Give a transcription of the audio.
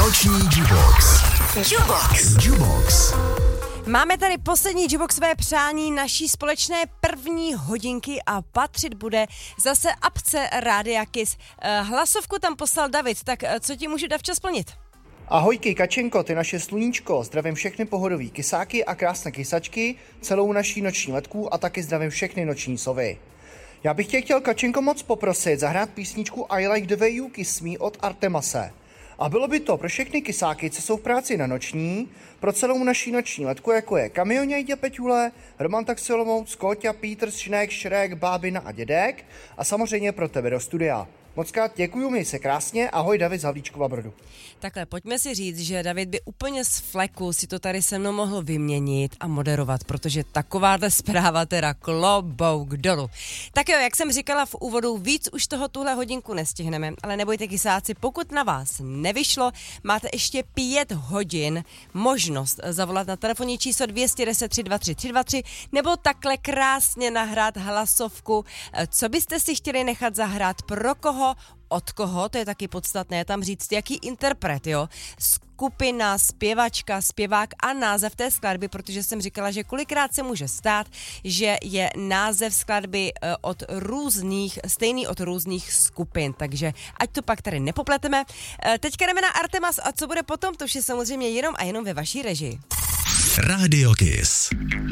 Noční Jubox. Máme tady poslední Juboxové přání naší společné první hodinky a patřit bude zase apce Rádia Kiss. Hlasovku tam poslal David, tak co ti můžu Davča splnit? Ahojky, Kačenko, ty naše sluníčko, zdravím všechny pohodový kysáky a krásné kysačky, celou naší noční letku a taky zdravím všechny noční sovy. Já bych tě chtěl, Kačenko, moc poprosit zahrát písničku I Like the Way You Kiss Me od Artemase. A bylo by to pro všechny kysáky, co jsou v práci na noční, pro celou naší noční letku, jako je Kamionějdě Peťule, Roman Taxilomout, Skóťa, Pítr, Šnek, Šrek, Bábina a Dědek a samozřejmě pro tebe do studia. Mockrát děkuju, měj se krásně, ahoj David z Havlíčkova Brodu. Takhle, pojďme si říct, že David by úplně z fleku si to tady se mnou mohl vyměnit a moderovat, protože takováhle zpráva teda klobouk dolů. Tak jo, jak jsem říkala v úvodu, víc už toho tuhle hodinku nestihneme, ale nebojte kysáci, pokud na vás nevyšlo, máte ještě 5 hodin možnost zavolat na telefonní číslo 210 323 323 nebo takhle krásně nahrát hlasovku, co byste si chtěli nechat zahrát, pro koho, od koho, to je taky podstatné tam říct, jaký interpret, jo, skupina, zpěvačka, zpěvák a název té skladby, protože jsem říkala, že kolikrát se může stát, že je název skladby stejný od různých skupin, takže ať to pak tady nepopleteme. Teďka jdeme na Artemas a co bude potom, to už je samozřejmě jenom a jenom ve vaší režii. Rádio Kiss.